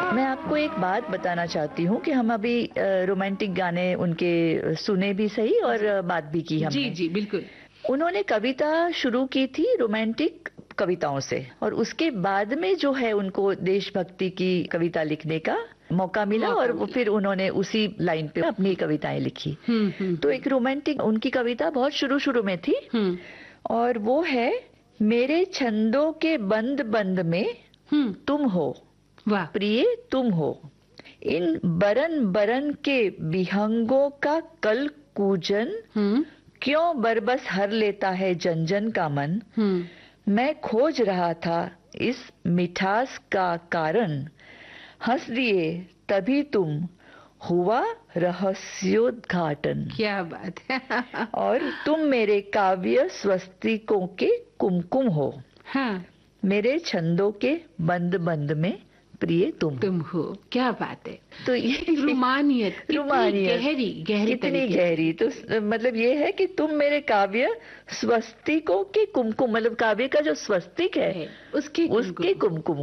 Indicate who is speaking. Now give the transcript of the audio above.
Speaker 1: मैं आपको एक बात बताना चाहती हूँ कि हम अभी रोमांटिक गाने उनके सुने भी सही और बात भी की हमने।
Speaker 2: जी, जी, बिल्कुल।
Speaker 1: उन्होंने कविता शुरू की थी रोमांटिक कविताओं से और उसके बाद में जो है उनको देशभक्ति की कविता लिखने का मौका मिला और वो फिर उन्होंने उसी लाइन पे अपनी कविताएं लिखी। तो एक रोमांटिक उनकी कविता बहुत शुरू में थी और वो है, मेरे छंदों के बंद बंद में तुम हो,
Speaker 2: वाह!
Speaker 1: प्रिय तुम हो, इन बरन बरन के विहंगों का कल कूजन क्यों बरबस हर लेता है जन जन का मन। मैं खोज रहा था इस मिठास का कारण, हंस दिए तभी तुम, हुआ रहस्योद्घाटन।
Speaker 2: क्या बात है।
Speaker 1: और तुम मेरे काव्य स्वस्तिकों के कुमकुम हो,
Speaker 2: हाँ,
Speaker 1: मेरे छंदों के बंद बंद में प्रिय तुम
Speaker 2: हो। क्या बात है।
Speaker 1: तो ये
Speaker 2: रूमानियत कितनी गहरी
Speaker 1: कितनी गहरी। तो मतलब ये है कि तुम मेरे काव्य स्वस्तिकों के कुमकुम, मतलब काव्य का जो स्वस्तिक है
Speaker 2: उसके
Speaker 1: कुमकुम